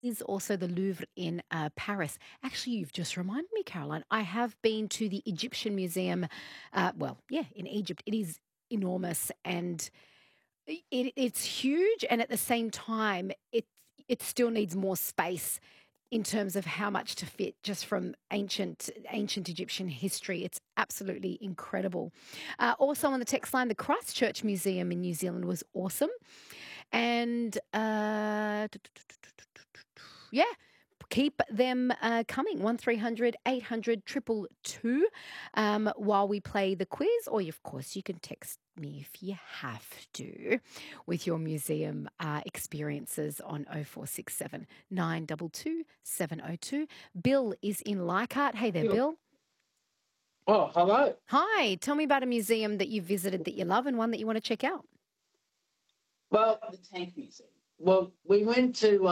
is also the Louvre in Paris. Actually, you've just reminded me, Caroline. I have been to the Egyptian Museum. Well, yeah, in Egypt. It is enormous and it's huge, and at the same time, it still needs more space in terms of how much to fit just from ancient Egyptian history. It's absolutely incredible. Also on the text line, the Christchurch Museum in New Zealand was awesome, and yeah, keep them coming. 1300 800 222 while we play the quiz. Or, of course, you can text me if you have to with your museum experiences on 0467 922 702. Bill is in Leichhardt. Hey there, Bill. Oh, hello. Hi. Tell me about a museum that you visited that you love and one that you want to check out. Well, the Tank Museum. Well, we went to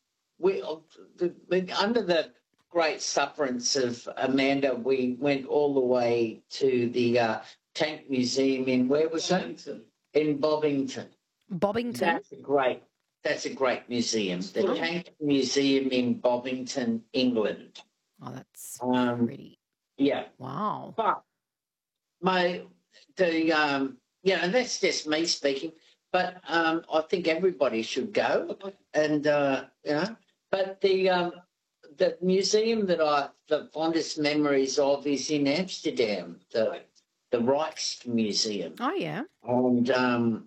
under the great sufferance of Amanda. We went all the way to the Tank Museum in where was it? In Bobbington. Bobbington. That's a great museum. The Oh. Tank Museum in Bobbington, England. Oh, that's pretty. Yeah. Wow. But that's just me speaking. But I think everybody should go, and But the museum that the fondest memories of is in Amsterdam, the Rijksmuseum. Oh, yeah. And